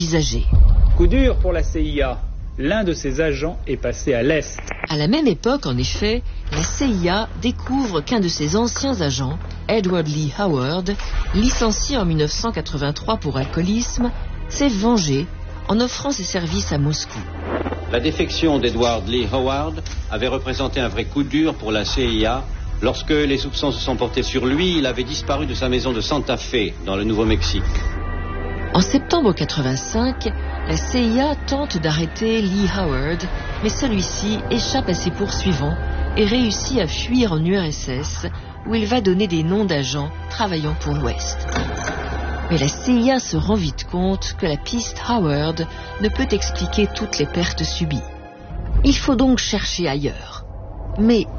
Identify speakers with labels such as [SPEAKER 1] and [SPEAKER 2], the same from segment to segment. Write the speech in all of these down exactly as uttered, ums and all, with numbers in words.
[SPEAKER 1] envisagé.
[SPEAKER 2] Coup dur pour la C I A. L'un de ses agents est passé à l'Est.
[SPEAKER 1] À la même époque, en effet, la C I A découvre qu'un de ses anciens agents, Edward Lee Howard, licencié en mille neuf cent quatre-vingt-trois pour alcoolisme, s'est vengé en offrant ses services à Moscou.
[SPEAKER 3] La défection d'Edward Lee Howard avait représenté un vrai coup dur pour la C I A. Lorsque les soupçons se sont portés sur lui, il avait disparu de sa maison de Santa Fe, dans le Nouveau-Mexique.
[SPEAKER 1] En septembre quatre-vingt-cinq, la C I A tente d'arrêter Lee Howard, mais celui-ci échappe à ses poursuivants et réussit à fuir en U R S S, où il va donner des noms d'agents travaillant pour l'Ouest. Mais la C I A se rend vite compte que la piste Howard ne peut expliquer toutes les pertes subies. Il faut donc chercher ailleurs. Mais où ?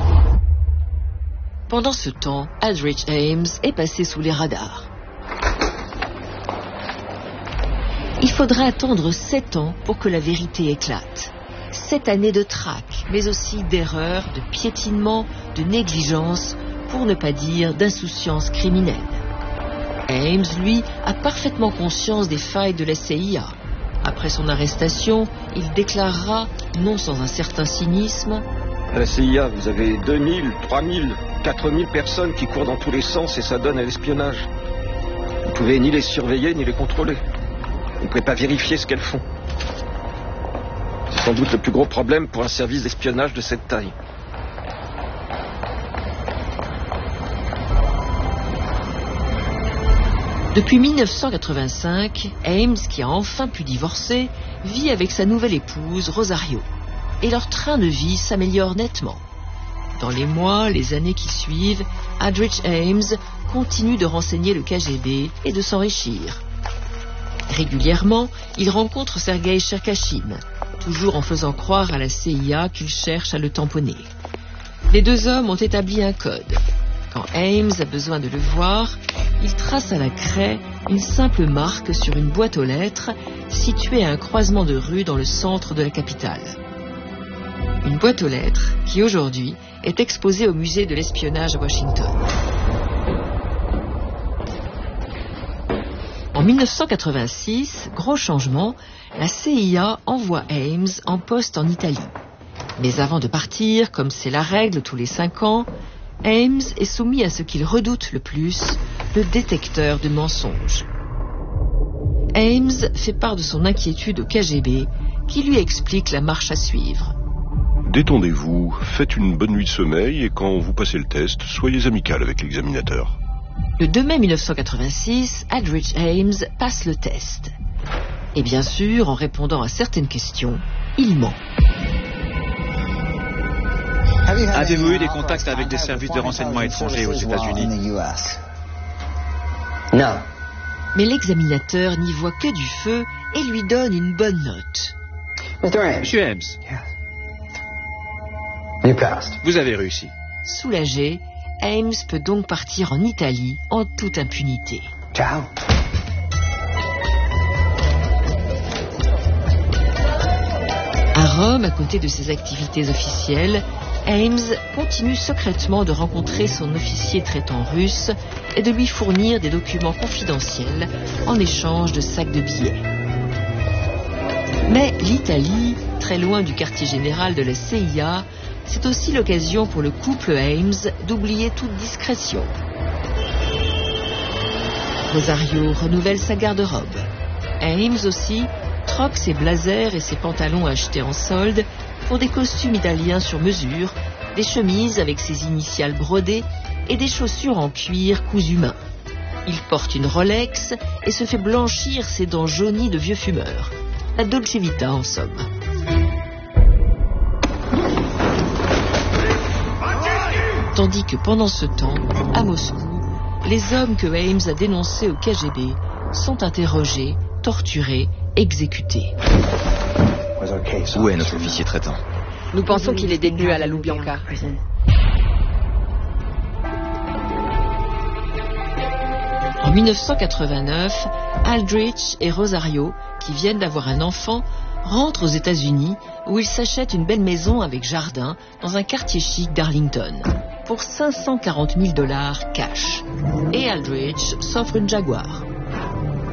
[SPEAKER 1] Pendant ce temps, Aldrich Ames est passé sous les radars. Il faudra attendre sept ans pour que la vérité éclate. Sept années de traque, mais aussi d'erreurs, de piétinement, de négligence, pour ne pas dire d'insouciance criminelle. Ames, lui, a parfaitement conscience des failles de la C I A. Après son arrestation, il déclarera, non sans un certain cynisme,
[SPEAKER 4] « À la C I A, vous avez deux mille, trois mille, quatre mille personnes qui courent dans tous les sens et ça donne à l'espionnage. Vous ne pouvez ni les surveiller ni les contrôler. Vous ne pouvez pas vérifier ce qu'elles font. C'est sans doute le plus gros problème pour un service d'espionnage de cette taille. »
[SPEAKER 1] Depuis mille neuf cent quatre-vingt-cinq, Ames, qui a enfin pu divorcer, vit avec sa nouvelle épouse, Rosario. Et leur train de vie s'améliore nettement. Dans les mois, les années qui suivent, Aldrich Ames continue de renseigner le K G B et de s'enrichir. Régulièrement, il rencontre Sergei Cherkashin, toujours en faisant croire à la C I A qu'il cherche à le tamponner. Les deux hommes ont établi un code. Quand Ames a besoin de le voir, il trace à la craie une simple marque sur une boîte aux lettres située à un croisement de rue dans le centre de la capitale. Une boîte aux lettres qui, aujourd'hui, est exposée au musée de l'espionnage à Washington. En mille neuf cent quatre-vingt-six, gros changement, la C I A envoie Ames en poste en Italie. Mais avant de partir, comme c'est la règle tous les cinq ans, Ames est soumis à ce qu'il redoute le plus, le détecteur de mensonges. Ames fait part de son inquiétude au K G B, qui lui explique la marche à suivre.
[SPEAKER 5] Détendez-vous, faites une bonne nuit de sommeil et quand vous passez le test, soyez amical avec l'examinateur.
[SPEAKER 1] Le deux mai mille neuf cent quatre-vingt-six, Aldrich Ames passe le test. Et bien sûr, en répondant à certaines questions, il ment.
[SPEAKER 6] Avez-vous eu des contacts avec des services de renseignement étrangers aux États-Unis?
[SPEAKER 7] Non.
[SPEAKER 1] Mais l'examinateur n'y voit que du feu et lui donne une bonne note.
[SPEAKER 6] Monsieur Ames, vous avez réussi.
[SPEAKER 1] Soulagé, Ames peut donc partir en Italie en toute impunité.
[SPEAKER 7] Ciao.
[SPEAKER 1] À Rome, à côté de ses activités officielles, Ames continue secrètement de rencontrer son officier traitant russe et de lui fournir des documents confidentiels en échange de sacs de billets. Mais l'Italie, très loin du quartier général de la C I A, c'est aussi l'occasion pour le couple Ames d'oublier toute discrétion. Rosario renouvelle sa garde-robe. Ames aussi troque ses blazers et ses pantalons achetés en solde pour des costumes italiens sur mesure, des chemises avec ses initiales brodées et des chaussures en cuir cousu main. Il porte une Rolex et se fait blanchir ses dents jaunies de vieux fumeur. La Dolce Vita en somme. Tandis que pendant ce temps, à Moscou, les hommes que Ames a dénoncés au K G B sont interrogés, torturés, exécutés.
[SPEAKER 8] Où est notre officier traitant?
[SPEAKER 9] Nous pensons qu'il est détenu à la Loubianca.
[SPEAKER 1] En mille neuf cent quatre-vingt-neuf, Aldrich et Rosario, qui viennent d'avoir un enfant, rentrent aux États-Unis où ils s'achètent une belle maison avec jardin dans un quartier chic d'Arlington pour cinq cent quarante mille dollars cash. Et Aldrich s'offre une Jaguar.